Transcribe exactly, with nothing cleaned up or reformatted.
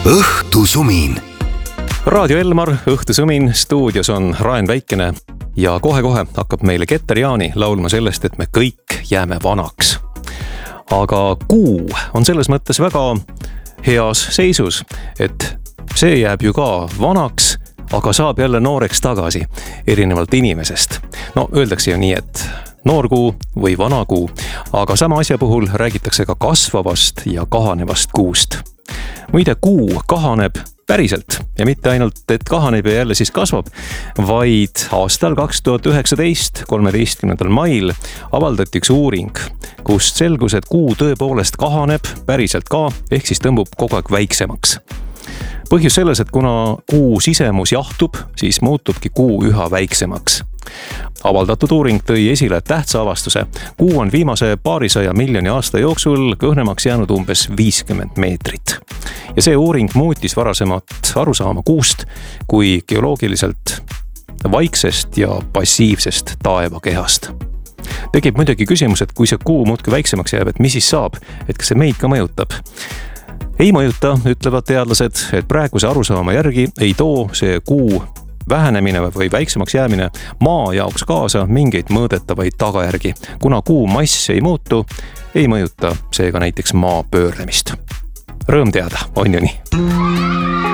õhtusumin. Raadio Elmar, õhtusumin, stuudios on Raen Väikene ja kohe-kohe hakkab meile Keter Jaani laulma sellest, et me kõik jääme vanaks. Aga kuu on selles mõttes väga heas seisus, et see jääb ju ka vanaks, aga saab jälle nooreks tagasi, erinevalt inimesest. No öeldakse ju nii, et noor kuu või vana kuu, aga sama asja puhul räägitakse ka kasvavast ja kahanevast kuust. Muide, kuu kahaneb päriselt ja mitte ainult, et kahaneb ja jälle siis kasvab, vaid aastal kaks tuhat üheksateist, kolmeteistkümnendal mail avaldati üks uuring, kust selgus, et kuu tõepoolest kahaneb päriselt ka, ehk siis tõmbub kogu aeg väiksemaks. Põhjus selles, et kuna kuu sisemus jahtub, siis muutubki kuu üha väiksemaks. Avaldatud uuring tõi esile tähtsa avastuse. Kuu on viimase paarisaja miljoni aasta jooksul kõhnemaks jäänud umbes viiskümmend meetrit. Ja see uuring muutis varasemat arusaama kuust kui geoloogiliselt vaiksest ja passiivsest taevakehast. Tekib muidugi küsimus, et kui see kuu muudkui väiksemaks jääb, et mis siis saab, et kas see meid ka mõjutab? Ei mõjuta, ütlevad teadlased, et praeguse arusaama järgi ei too see kuu vähenemine või väiksemaks jäämine maa jaoks kaasa mingeid mõõdetavaid tagajärgi. Kuna kuu mass ei muutu, ei mõjuta seega näiteks maa pöörlemist. Rõõm teada, on ju nii?